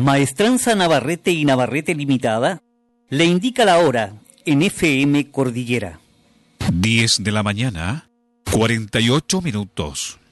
Maestranza Navarrete y Navarrete Limitada le indica la hora en FM Cordillera. 10 de la mañana, 48 minutos.